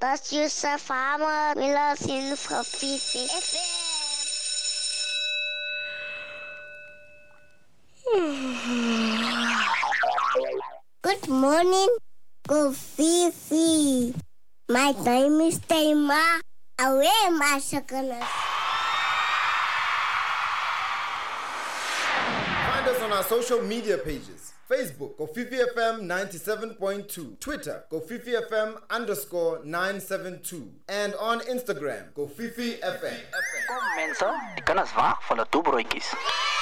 Das Yusuf Hammer, Miller in Fifi FM. Good morning, Fifi. My name is Taima. Away, Masakanas. Find us on our social media pages. Facebook, Kofifi FM 97.2. Twitter, Kofifi FM _972. And on Instagram, Kofifi FM. Kom mensen, ik kan het waar van de toebroodjes.